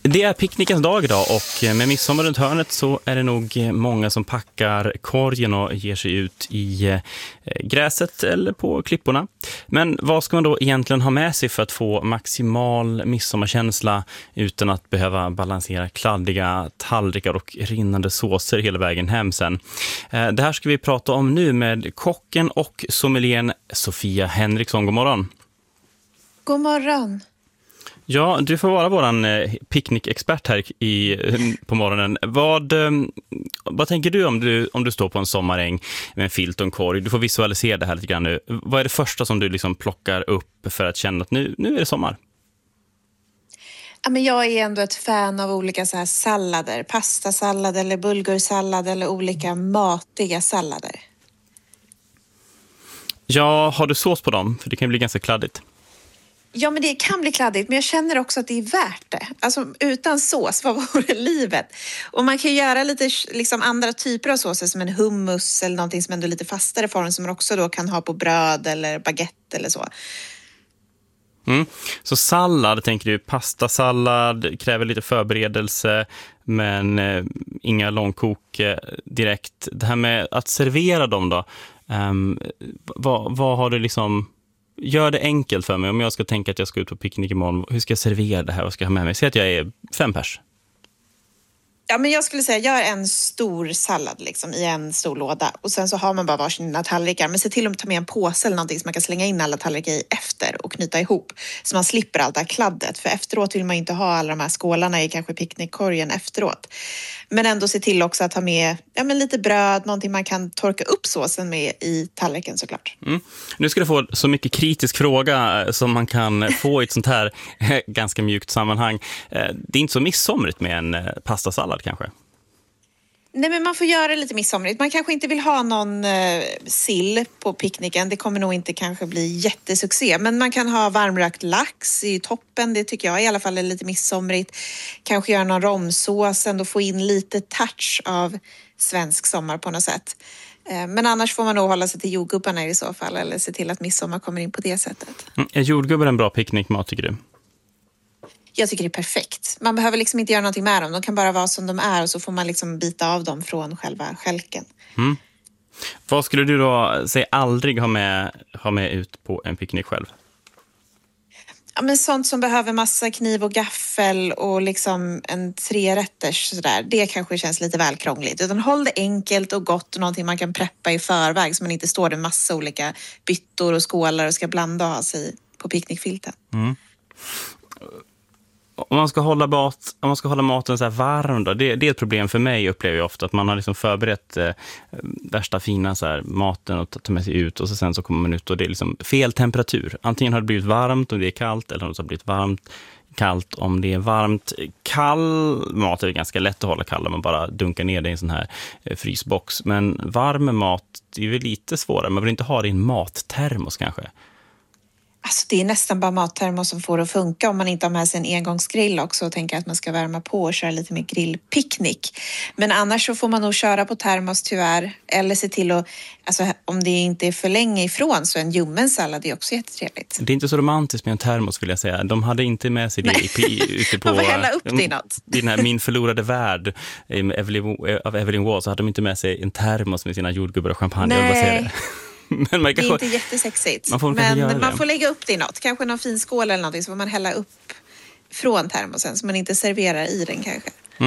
Det är picknickens dag idag och med midsommar runt hörnet så är det nog många som packar korgen och ger sig ut i gräset eller på klipporna. Men vad ska man då egentligen ha med sig för att få maximal midsommarkänsla utan att behöva balansera kladdiga tallrikar och rinnande såser hela vägen hem sen? Det här ska vi prata om nu med kocken och sommelieren Sofia Henriksson. God morgon. God morgon. Ja, du får vara våran picknickexpert här på morgonen. Vad tänker du om du står på en sommaräng med en filt och en korg? Du får visualisera det här lite grann nu. Vad är det första som du liksom plockar upp för att känna att nu är det sommar? Ja, men jag är ändå ett fan av olika så här sallader. Pastasallad eller bulgursallad eller olika matiga sallader. Ja, har du sås på dem? För det kan bli ganska kladdigt. Ja, men det kan bli kladdigt, men jag känner också att det är värt det. Alltså utan sås, vad vore livet? Och man kan ju göra lite liksom andra typer av såser som en hummus eller någonting som ändå är lite fastare form som man också då kan ha på bröd eller baguette eller så. Så sallad, tänker du, pastasallad kräver lite förberedelse men inga långkok direkt. Det här med att servera dem då, vad har du liksom... Gör det enkelt för mig. Om jag ska tänka att jag ska ut på picknick imorgon, hur ska jag servera det här? Vad ska jag ha med mig? Säg att jag är 5 pers. Ja, men jag skulle säga, gör en stor sallad liksom, i en stor låda. Och sen så har man bara varsina tallrikar. Men se till att ta med en påse eller någonting som man kan slänga in alla tallrikar i efter och knyta ihop. Så man slipper allt det här kladdet. För efteråt vill man inte ha alla de här skålarna i kanske picknickkorgen efteråt. Men ändå se till också att ha med lite bröd, någonting man kan torka upp såsen med i tallriken såklart. Nu ska du få så mycket kritisk fråga som man kan få i ett sånt här ganska mjukt sammanhang. Det är inte så midsomrigt med en pastasallad kanske? Nej, men man får göra det lite midsomrigt. Man kanske inte vill ha någon sill på picknicken. Det kommer nog inte kanske bli jättesuccé. Men man kan ha varmrökt lax i toppen. Det tycker jag i alla fall är lite midsomrigt. Kanske göra någon romsås. Ändå få in lite touch av svensk sommar på något sätt. Men annars får man nog hålla sig till jordgubbarna i så fall. Eller se till att midsommar kommer in på det sättet. Är jordgubbar en bra picknickmat tycker du? Jag tycker det är perfekt. Man behöver liksom inte göra någonting med dem. De kan bara vara som de är och så får man liksom bita av dem från själva skälken. Vad skulle du då säga aldrig ha med ut på en picknick själv? Ja, men sånt som behöver massa kniv och gaffel och liksom en 3-rätters sådär. Det kanske känns lite väl krångligt. Utan håll det enkelt och gott och någonting man kan preppa i förväg så man inte står där massa olika byttor och skålar och ska blanda och ha sig på picknickfilten. Om man ska hålla maten så här varm då, det är ett problem för mig, upplever jag ofta, att man har liksom förberett värsta fina så här maten och ta med sig ut och sen så kommer man ut och det är liksom fel temperatur. Antingen har det blivit varmt om det är kallt eller om det har blivit kallt om det är varmt. Kall mat är ganska lätt att hålla kall om man bara dunkar ner det i en sån här frysbox. Men varm mat är väl lite svårare. Man vill inte ha det i en mattermos kanske. Alltså det är nästan bara mattermos som får det att funka om man inte har med sig en engångsgrill också och tänker att man ska värma på och köra lite mer grillpicknick. Men annars så får man nog köra på termos tyvärr. Eller se till att, alltså om det inte är för länge ifrån så en ljummen sallad är också jättetrevligt. Det är inte så romantiskt med en termos vill jag säga. De hade inte med sig det ute på... Man får hälla upp det i något. I den här Min förlorade värld av Evelyn Waugh så hade de inte med sig en termos med sina jordgubbar och champagne. Nej. Men man det är inte jättesexigt. Man får lägga upp det i något. Kanske någon fin skål eller någonting så får man hälla upp från termosen så man inte serverar i den kanske.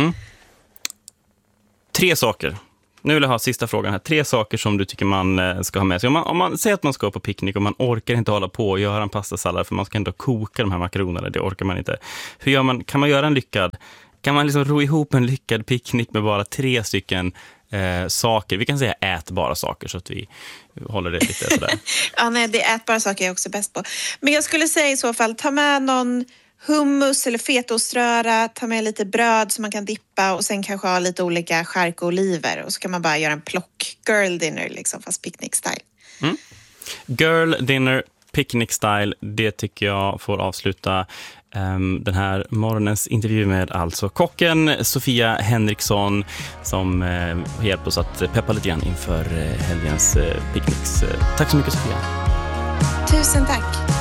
3 saker. Nu vill jag ha sista frågan här. 3 saker som du tycker man ska ha med sig. Om man säger att man ska på picknick och man orkar inte hålla på och göra en pastasallad för man ska ändå koka de här makaronerna. Det orkar man inte. Hur gör man? Kan man göra en lyckad? Kan man liksom ro ihop en lyckad picknick med bara 3 stycken saker? Vi kan säga ätbara saker så att vi håller det lite sådär. Ja, nej, det är ätbara saker jag är också bäst på. Men jag skulle säga i så fall, ta med någon hummus eller fetaoströra, ta med lite bröd som man kan dippa och sen kanske ha lite olika skärk och oliver och så kan man bara göra en plock girl dinner liksom, fast picnic style. Girl dinner picnic style, det tycker jag får avsluta den här morgonens intervju med alltså kocken Sofia Henriksson som hjälper oss att peppa lite grann inför helgens picknicks. Tack så mycket Sofia. Tusen tack.